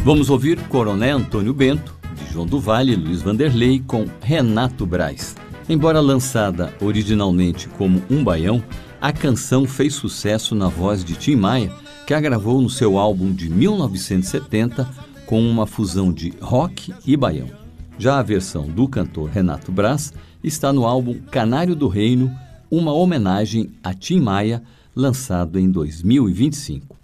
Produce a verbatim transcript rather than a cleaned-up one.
Vamos ouvir Coroné Antônio Bento, de João do Vale e Luiz Vanderlei, com Renato Braz. Embora lançada originalmente como um baião, a canção fez sucesso na voz de Tim Maia, que a gravou no seu álbum de mil novecentos e setenta com uma fusão de rock e baião. Já a versão do cantor Renato Braz está no álbum Canário do Reino, uma homenagem a Tim Maia, lançado em dois mil e vinte e cinco.